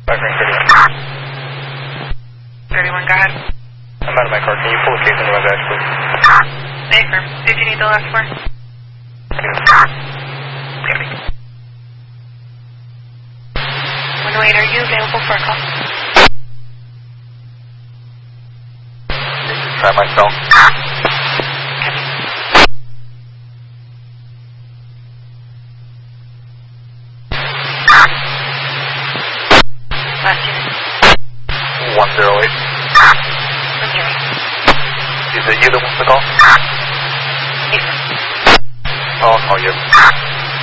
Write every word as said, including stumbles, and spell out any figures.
thirty-one. thirty-one, go ahead. I'm out of my car. Can you pull the case into my badge, please? Affirm. Did you need the last four? Okay. one oh eight, are you available for a call? Try myself. Last unit. one zero eight. Okay. Is it you that wants the call? Affirm. I'll call you.